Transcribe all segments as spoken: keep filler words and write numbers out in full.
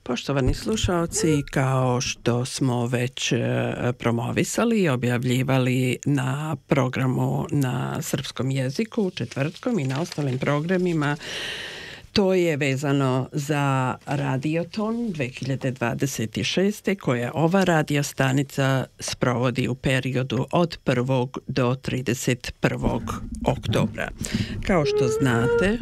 Poštovani slušalci, kao što smo već promovisali i objavljivali na programu na srpskom jeziku četvrtkom i na ostalim programima, to je vezano za Radioton dve hiljade dvadeset šeste koje ova radio stanica sprovodi u periodu od prvog do trideset prvog oktobra. Kao što znate,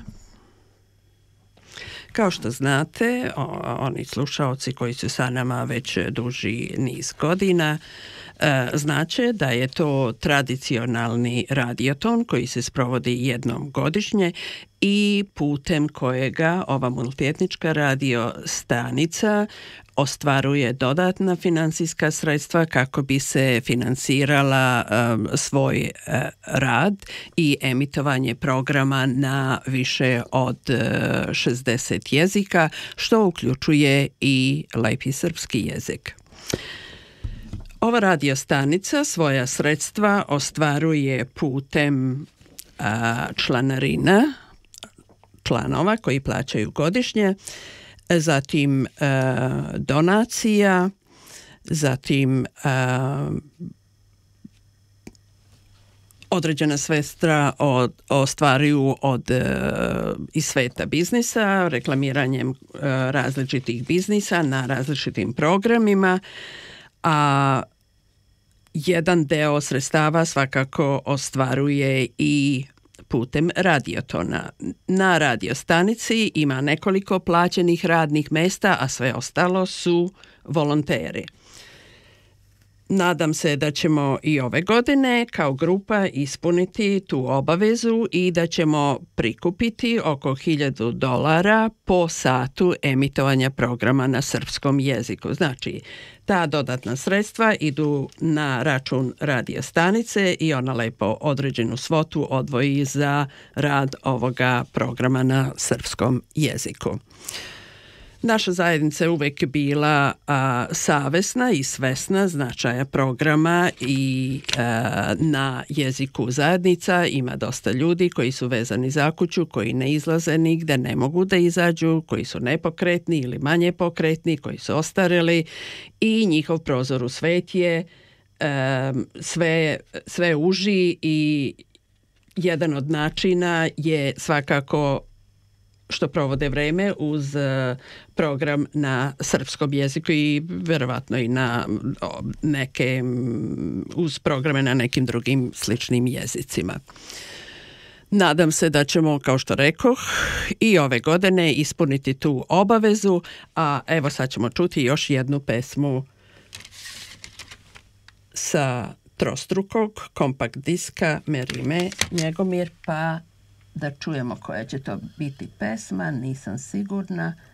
Kao što znate, oni slušaoci koji su sa nama već duži niz godina, znače da je to tradicionalni radioton koji se sprovodi jednom godišnje i putem kojega ova multietnička radio stanica ostvaruje dodatna finansijska sredstva kako bi se finansirala um, svoj uh, rad i emitovanje programa na više od uh, šezdeset jezika, što uključuje i lepi srpski jezik. Ova radio stanica svoja sredstva ostvaruje putem uh, članarina, članova koji plaćaju godišnje, zatim uh, donacija, zatim uh, određena sredstva od, ostvaruju od uh, iz sveta biznisa, reklamiranjem uh, različitih biznisa na različitim programima, a jedan deo sredstava svakako ostvaruje i putem radiotona. Na radiostanici ima nekoliko plaćenih radnih mesta, a sve ostalo su volonteri. Nadam se da ćemo i ove godine kao grupa ispuniti tu obavezu i da ćemo prikupiti oko hiljadu dolara po satu emitovanja programa na srpskom jeziku. Znači, ta dodatna sredstva idu na račun radio stanice i ona lepo određenu svotu odvoji za rad ovoga programa na srpskom jeziku. Naša zajednica je uvek bila a, savesna i svesna značaja programa i a, na jeziku zajednica ima dosta ljudi koji su vezani za kuću, koji ne izlaze nigde, ne mogu da izađu, koji su nepokretni ili manje pokretni, koji su ostareli i njihov prozor u svet je a, sve, sve uži i jedan od načina je svakako što provode vreme uz program na srpskom jeziku i verovatno i na neke, uz programe na nekim drugim sličnim jezicima. Nadam se da ćemo, kao što rekoh, i ove godine ispuniti tu obavezu, a evo sad ćemo čuti još jednu pesmu sa trostrukog kompakt diska Merime Njegomir, pa da čujemo koja će to biti pesma, nisam sigurna.